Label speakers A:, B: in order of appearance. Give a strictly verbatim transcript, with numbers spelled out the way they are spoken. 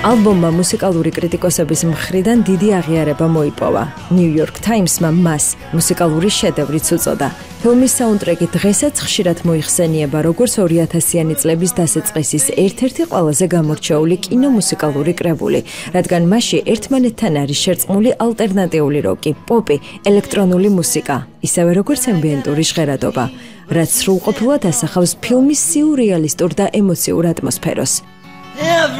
A: ალბომმა მუსიკალური კრიტიკოსების მხრიდან დიდი აღიარება მოიპოვა. New York Times-მა მას მუსიკალური შედევრიც უწოდა. ფილმის საუნდტრეკი დღესაც ხშირად მოიხსენიება როგორც ორი ათასიანი წლების დასაწყისის ერთ-ერთი ყველაზე გამორჩეული კინომუსიკალური კრებული, რადგან მასში ერთმანეთთან არის შერწყმული ალტერნატიული როკი, პოპი, ელექტრონული მუსიკა, ისევე როგორც ემბიენტური ჟღერადობა, რაც სრულყოფილად ასახავს ფილმის სიურეალისტურ და ემოციურ ატმოსფეროს.